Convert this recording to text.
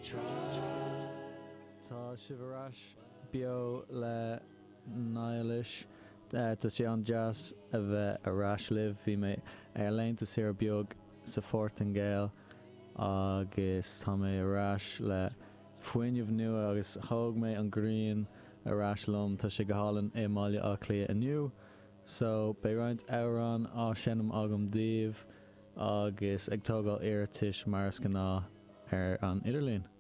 Tá sibharás bio le Nialish Tá sé an jazz a bheith arás libh bhí mé ar leinta sé ar beag sa Fortingale agus tá mé arás le foiinmh nua agus thóg mé an Green arás lom tá sé go hálann é máile á clia aniu so bé roint árán á sinnam agam díobh agus ag tógáil iartis mars gná ar an Idirlín.